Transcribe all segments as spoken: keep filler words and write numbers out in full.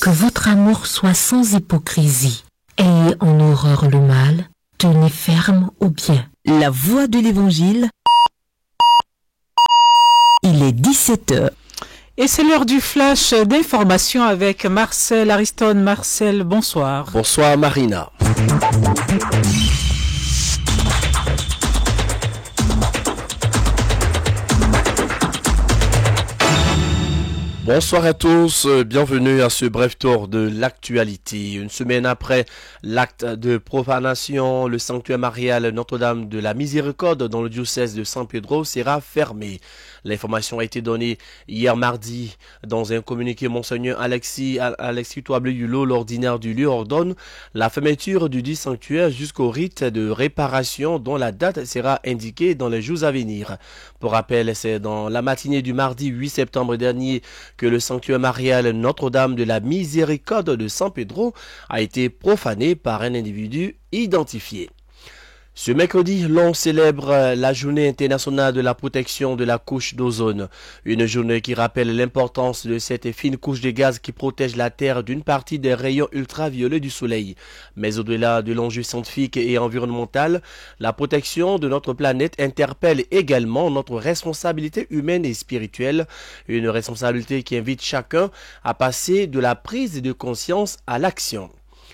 Que votre amour soit sans hypocrisie. Ayez en horreur le mal, tenez ferme au bien. La voix de l'Évangile. Il est dix-sept heures. Et c'est l'heure du flash d'information avec Marcel Ariston. Marcel, bonsoir. Bonsoir Marina. Bonsoir à tous, bienvenue à ce bref tour de l'actualité. Une semaine après l'acte de profanation, le sanctuaire marial Notre-Dame de la Miséricorde dans le diocèse de San Pedro sera fermé. L'information a été donnée hier mardi dans un communiqué. Monseigneur Alexis, Alexis Touable-Hulot, l'ordinaire du lieu, ordonne la fermeture du dit sanctuaire jusqu'au rite de réparation dont la date sera indiquée dans les jours à venir. Pour rappel, c'est dans la matinée du mardi huit septembre dernier que le sanctuaire marial Notre-Dame de la Miséricorde de San Pedro a été profané par un individu identifié. Ce mercredi, l'on célèbre la journée internationale de la protection de la couche d'ozone. Une journée qui rappelle l'importance de cette fine couche de gaz qui protège la Terre d'une partie des rayons ultraviolets du soleil. Mais au-delà de l'enjeu scientifique et environnemental, la protection de notre planète interpelle également notre responsabilité humaine et spirituelle. Une responsabilité qui invite chacun à passer de la prise de conscience à l'action.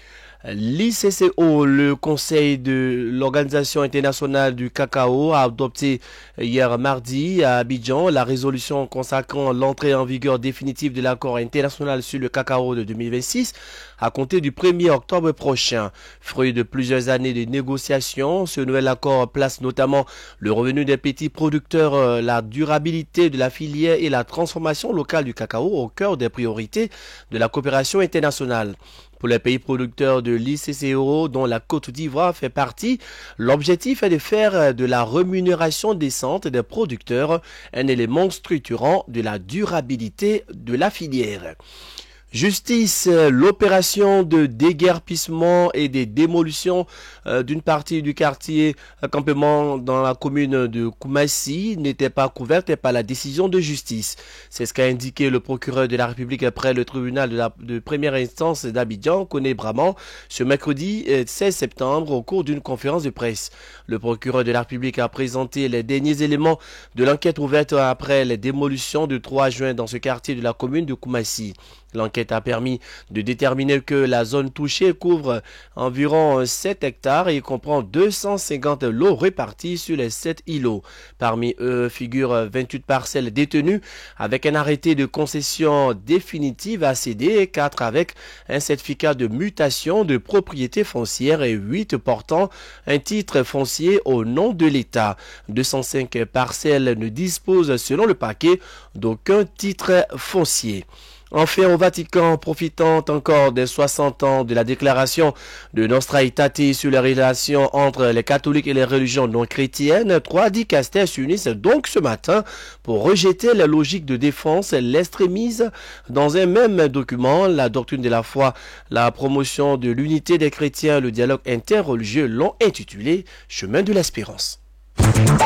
L'I C C O, le Conseil de l'Organisation internationale du cacao, a adopté hier mardi à Abidjan la résolution consacrant l'entrée en vigueur définitive de l'accord international sur le cacao de deux mille vingt-six à compter du premier octobre prochain. Fruit de plusieurs années de négociations, ce nouvel accord place notamment le revenu des petits producteurs, la durabilité de la filière et la transformation locale du cacao au cœur des priorités de la coopération internationale. Pour les pays producteurs de l'I C C O, dont la Côte d'Ivoire fait partie, l'objectif est de faire de la rémunération décente des producteurs un élément structurant de la durabilité de la filière. Justice, l'opération de déguerpissement et de démolition euh, d'une partie du quartier euh, campement dans la commune de Koumassi n'était pas couverte par la décision de justice. C'est ce qu'a indiqué le procureur de la République après le tribunal de, la, de première instance d'Abidjan, Koné Braman, ce mercredi euh, seize septembre au cours d'une conférence de presse. Le procureur de la République a présenté les derniers éléments de l'enquête ouverte après les démolitions du trois juin dans ce quartier de la commune de Koumassi. L'enquête a permis de déterminer que la zone touchée couvre environ sept hectares et comprend deux cent cinquante lots répartis sur les sept îlots. Parmi eux figurent vingt-huit parcelles détenues avec un arrêté de concession définitive à céder, quatre avec un certificat de mutation de propriété foncière et huit portant un titre foncier au nom de l'État. deux cent cinq parcelles ne disposent selon le parquet d'aucun titre foncier. Enfin, au Vatican, profitant encore des soixante ans de la déclaration de Nostra Aetate sur les relations entre les catholiques et les religions non chrétiennes, trois dicastères s'unissent donc ce matin pour rejeter la logique de défense, l'extrémisme dans un même document, la doctrine de la foi, la promotion de l'unité des chrétiens, le dialogue interreligieux l'ont intitulé Chemin de l'espérance.